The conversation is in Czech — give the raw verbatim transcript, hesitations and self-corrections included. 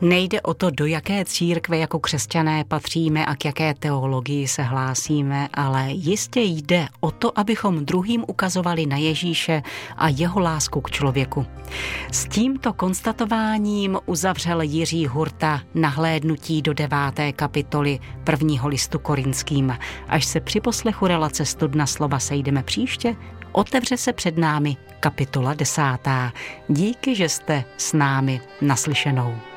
Nejde o to, do jaké církve jako křesťané patříme a k jaké teologii se hlásíme, ale jistě jde o to, abychom druhým ukazovali na Ježíše a jeho lásku k člověku. S tímto konstatováním uzavřel Jiří Hurta nahlédnutí do deváté kapitoly prvního listu Korinským. Až se při poslechu relace Studna slova sejdeme příště, otevře se před námi kapitola desátá. Díky, že jste s námi naslyšenou.